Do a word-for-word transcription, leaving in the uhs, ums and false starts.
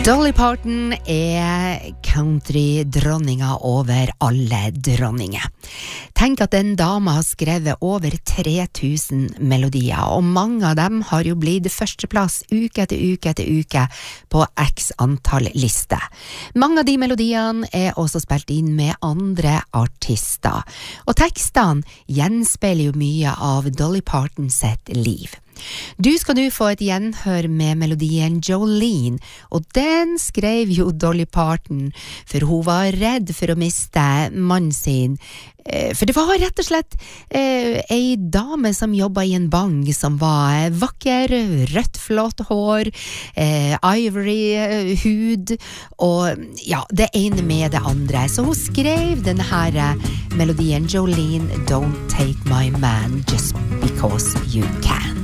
Dolly Parton er country-dronninga over alle dronninger. Tenk at den dama har skrevet over tre tusen melodier, og mange av dem har jo blitt førsteplass uke etter uke etter uke på x antall lister. Mange av de melodiene er også spilt inn med andre artister, og tekstene gjenspeiler jo mye av Dolly Parton sitt liv. Du skal nu få et gjenhør med melodien Jolene, og den skrev jo Dolly Parton, for hun var redd for å miste mannen sin. For det var rett og slett eh, ei dame som jobbet i en bank som var vakker, rødt flott hår, eh, ivory hud, og ja, det ene med det andre. Så hun skrev denne her melodien Jolene, Don't Take My Man Just Because You Can.